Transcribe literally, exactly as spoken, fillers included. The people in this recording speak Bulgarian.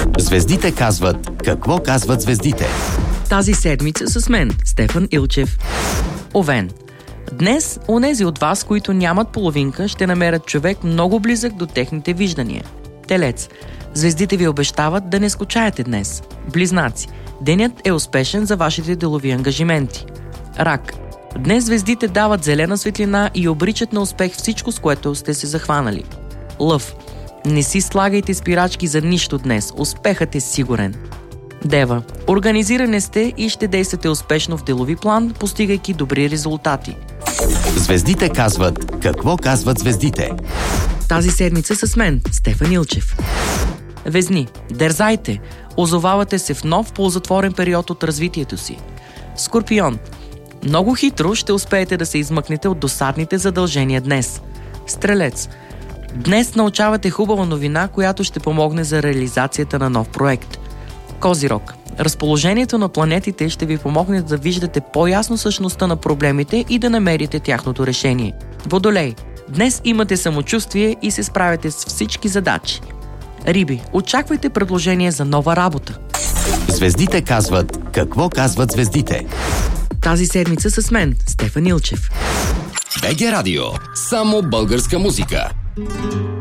Звездите казват какво казват звездите. Тази седмица с мен, Стефан Илчев. Овен. Днес, онези от вас, които нямат половинка, ще намерят човек много близък до техните виждания. Телец. Звездите ви обещават да не скучаете днес. Близнаци. Денят е успешен за вашите делови ангажименти. Рак. Днес звездите дават зелена светлина и обричат на успех всичко, с което сте се захванали. Лъв. Не си слагайте спирачки за нищо днес. Успехът е сигурен. Дева. Организирани сте и ще действате успешно в делови план, постигайки добри резултати. Звездите казват какво казват звездите. Тази седмица с мен, Стефан Илчев. Везни. Дерзайте. Озовавате се в нов ползотворен период от развитието си. Скорпион. Много хитро ще успеете да се измъкнете от досадните задължения днес. Стрелец. Днес научавате хубава новина, която ще помогне за реализацията на нов проект. Козирог. Разположението на планетите ще ви помогне да виждате по-ясно същността на проблемите и да намерите тяхното решение. Водолей. Днес имате самочувствие и се справяте с всички задачи. Риби. Очаквайте предложение за нова работа. Звездите казват какво казват звездите. Тази седмица с мен, Стефан Илчев. БГ Радио. Само българска музика.